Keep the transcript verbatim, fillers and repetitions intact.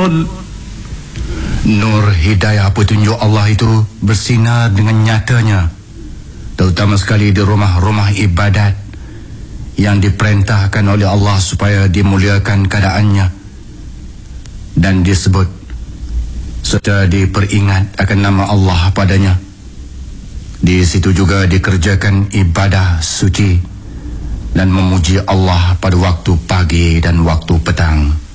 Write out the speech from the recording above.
tersebut. Nur hidayah petunjuk Allah itu bersinar dengan nyatanya, terutama sekali di rumah-rumah ibadat yang diperintahkan oleh Allah supaya dimuliakan keadaannya dan disebut serta diperingat akan nama Allah padanya. Di situ juga dikerjakan ibadah suci dan memuji Allah pada waktu pagi dan waktu petang.